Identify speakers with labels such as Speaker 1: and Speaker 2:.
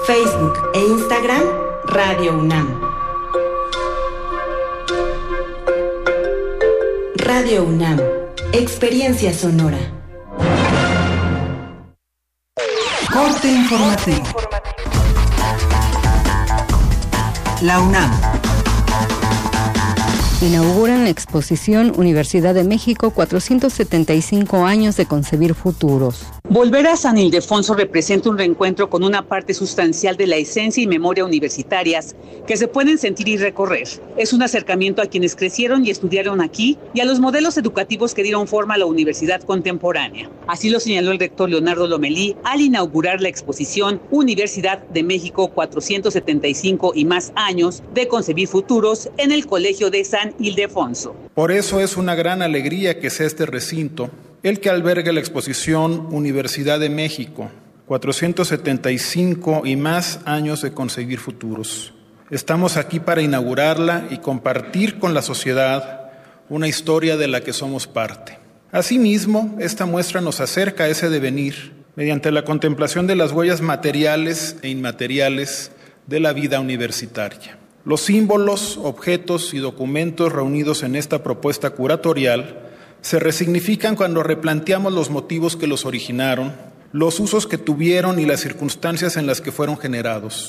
Speaker 1: Facebook e Instagram, Radio UNAM. Radio UNAM, experiencia sonora.
Speaker 2: Corte informativo. La UNAM.
Speaker 3: Inauguran la exposición Universidad de México, 475 años de concebir futuros.
Speaker 4: Volver a San Ildefonso representa un reencuentro con una parte sustancial de la esencia y memoria universitarias que se pueden sentir y recorrer. Es un acercamiento a quienes crecieron y estudiaron aquí y a los modelos educativos que dieron forma a la universidad contemporánea. Así lo señaló el rector Leonardo Lomelí al inaugurar la exposición Universidad de México, 475 y más años de concebir futuros en el Colegio de San Ildefonso.
Speaker 5: Por eso es una gran alegría que sea este recinto el que albergue la exposición Universidad de México, 475 y más años de concebir futuros. Estamos aquí para inaugurarla y compartir con la sociedad una historia de la que somos parte. Asimismo, esta muestra nos acerca a ese devenir mediante la contemplación de las huellas materiales e inmateriales de la vida universitaria. Los símbolos, objetos y documentos reunidos en esta propuesta curatorial se resignifican cuando replanteamos los motivos que los originaron, los usos que tuvieron y las circunstancias en las que fueron generados.